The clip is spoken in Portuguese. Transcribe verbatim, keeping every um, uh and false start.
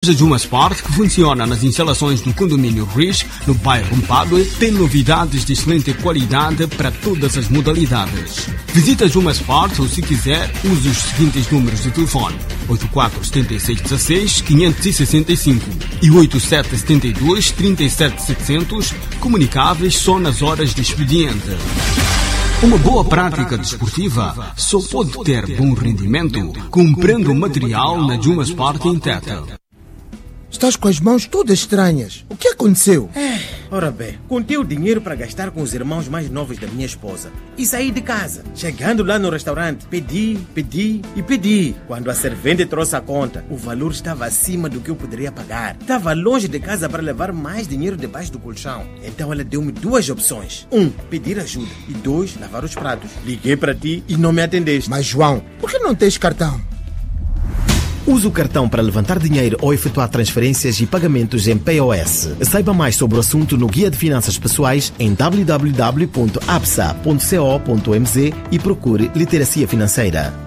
A Juma Sport, que funciona nas instalações do condomínio Riz, no bairro Mpadue, tem novidades de excelente qualidade para todas as modalidades. Visita a Juma Sport ou, se quiser, use os seguintes números de telefone: oito quatro sete seis um seis cinco seis cinco e oito sete sete dois três sete sete zero zero, comunicáveis só nas horas de expediente. Uma boa prática desportiva só pode ter bom rendimento comprando material na Juma Sport em Teta. Estás com as mãos todas estranhas. O que aconteceu? É, ora bem, contei o dinheiro para gastar com os irmãos mais novos da minha esposa e saí de casa. Chegando lá no restaurante, pedi, pedi e pedi. Quando a servente trouxe a conta, o valor estava acima do que eu poderia pagar. Estava longe de casa para levar mais dinheiro debaixo do colchão. Então ela deu-me duas opções. Um, pedir ajuda. E dois, lavar os pratos. Liguei para ti e não me atendeste. Mas João, por que não tens cartão? Use o cartão para levantar dinheiro ou efetuar transferências e pagamentos em P O S. Saiba mais sobre o assunto no Guia de Finanças Pessoais em w w w ponto absa ponto co ponto m z e procure Literacia Financeira.